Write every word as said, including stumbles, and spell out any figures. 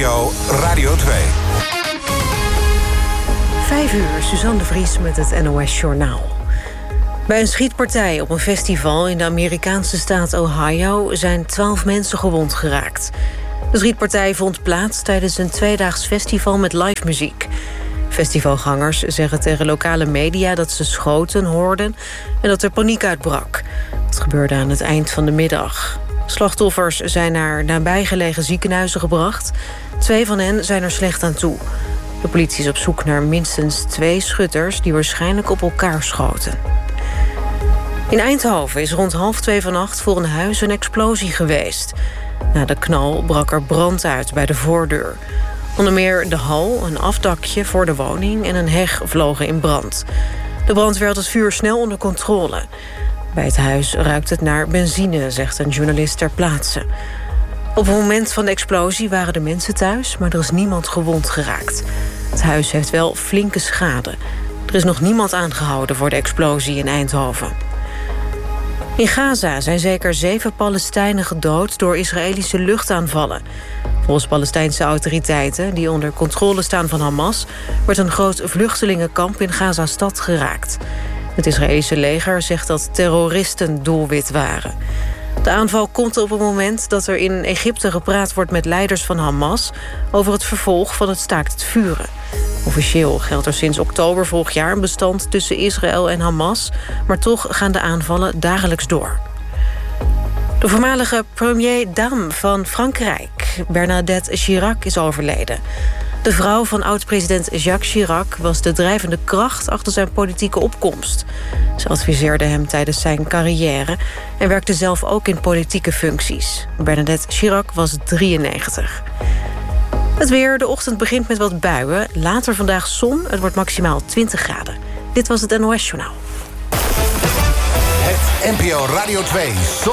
P O Radio twee. Vijf uur, Suzanne de Vries met het N O S Journaal. Bij een schietpartij op een festival in de Amerikaanse staat Ohio zijn twaalf mensen gewond geraakt. De schietpartij vond plaats tijdens een tweedaags festival met live muziek. Festivalgangers zeggen tegen lokale media dat ze schoten hoorden en dat er paniek uitbrak. Dat gebeurde aan het eind van de middag. Slachtoffers zijn naar nabijgelegen ziekenhuizen gebracht. Twee van hen zijn er slecht aan toe. De politie is op zoek naar minstens twee schutters die waarschijnlijk op elkaar schoten. In Eindhoven is rond half twee vannacht voor een huis een explosie geweest. Na de knal brak er brand uit bij de voordeur. Onder meer de hal, een afdakje voor de woning en een heg vlogen in brand. De brandweer had het vuur snel onder controle. Bij het huis ruikt het naar benzine, zegt een journalist ter plaatse. Op het moment van de explosie waren de mensen thuis, maar er is niemand gewond geraakt. Het huis heeft wel flinke schade. Er is nog niemand aangehouden voor de explosie in Eindhoven. In Gaza zijn zeker zeven Palestijnen gedood door Israëlische luchtaanvallen. Volgens Palestijnse autoriteiten, die onder controle staan van Hamas, werd een groot vluchtelingenkamp in Gaza-stad geraakt. Het Israëlische leger zegt dat terroristen doelwit waren. De aanval komt op het moment dat er in Egypte gepraat wordt met leiders van Hamas over het vervolg van het staakt het vuren. Officieel geldt er sinds oktober vorig jaar een bestand tussen Israël en Hamas, maar toch gaan de aanvallen dagelijks door. De voormalige premier dame van Frankrijk, Bernadette Chirac, is overleden. De vrouw van oud-president Jacques Chirac was de drijvende kracht achter zijn politieke opkomst. Ze adviseerde hem tijdens zijn carrière en werkte zelf ook in politieke functies. Bernadette Chirac was drieënnegentig. Het weer, de ochtend begint met wat buien. Later vandaag zon, het wordt maximaal twintig graden. Dit was het N O S Journaal. Het N P O Radio twee.